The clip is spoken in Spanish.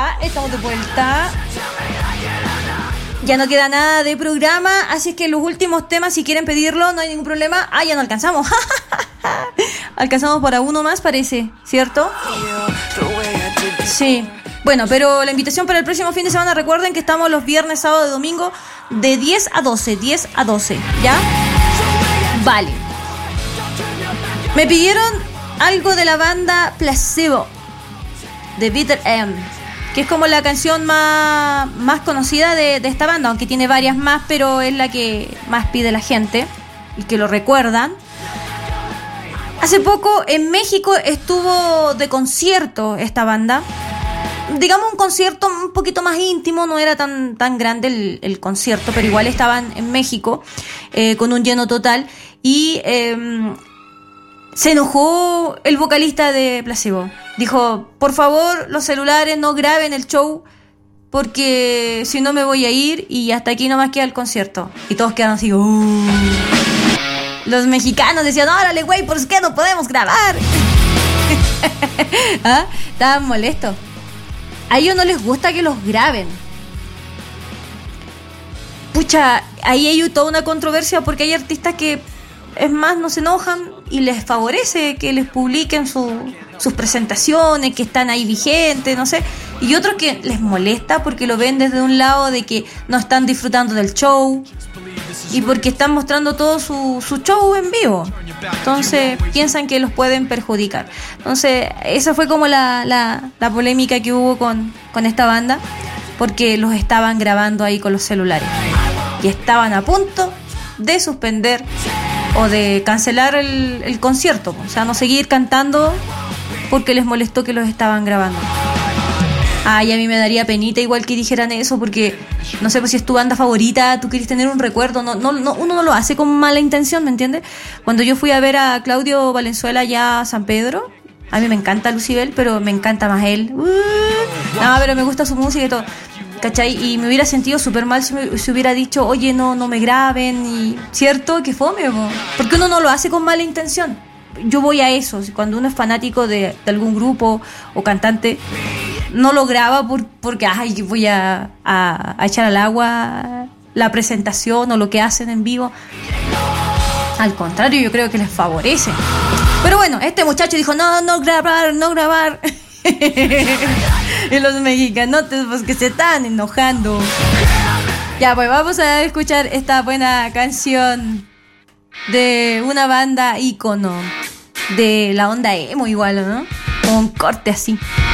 Ya, estamos de vuelta. Ya no queda nada de programa, así es que los últimos temas, si quieren pedirlo, no hay ningún problema. Ya no alcanzamos. Alcanzamos para uno más, parece, ¿cierto? Sí. Bueno, pero la invitación para el próximo fin de semana, recuerden que estamos los viernes, sábado y domingo de 10 a 12, ¿ya? Vale. Me pidieron algo de la banda Placebo, de Bitter End, que es como la canción más conocida de esta banda, aunque tiene varias más, pero es la que más pide la gente y que lo recuerdan. Hace poco en México estuvo de concierto esta banda. Digamos un concierto un poquito más íntimo, no era tan grande el concierto, pero igual estaban en México con un lleno total y se enojó el vocalista de Placebo. Dijo, por favor, los celulares no graben el show porque si no me voy a ir y hasta aquí nomás queda el concierto. Y todos quedaron así, Los mexicanos decían, órale güey, ¿por qué no podemos grabar? ¿Ah? Estaban molestos. A ellos no les gusta que los graben. Pucha, ahí hay toda una controversia porque hay artistas que, es más, no se enojan y les favorece que les publiquen sus presentaciones, que están ahí vigentes, no sé. Y otros que les molesta porque lo ven desde un lado de que no están disfrutando del show y porque están mostrando todo su show en vivo. Entonces piensan que los pueden perjudicar. Entonces esa fue como la polémica que hubo con esta banda, porque los estaban grabando ahí con los celulares y estaban a punto de suspender o de cancelar el concierto, o sea, no seguir cantando porque les molestó que los estaban grabando. Y a mí me daría penita igual que dijeran eso, porque no sé, pues si es tu banda favorita, tú quieres tener un recuerdo, no, uno no lo hace con mala intención, ¿me entiendes? Cuando yo fui a ver a Claudio Valenzuela allá a San Pedro, a mí me encanta Lucibel, pero me encanta más él. No, pero me gusta su música y todo, ¿cachai? Y me hubiera sentido súper mal si hubiera dicho, oye, no me graben, y ¿cierto? Que fome, porque uno no lo hace con mala intención. Yo voy a eso, cuando uno es fanático de algún grupo o cantante, no lo graba porque voy a echar al agua la presentación o lo que hacen en vivo. Al contrario, yo creo que les favorece. Pero bueno, este muchacho dijo, no grabar. Y los mexicanos, pues que se están enojando. Ya, pues vamos a escuchar esta buena canción de una banda ícono de la onda emo igual, ¿no? Con un corte así.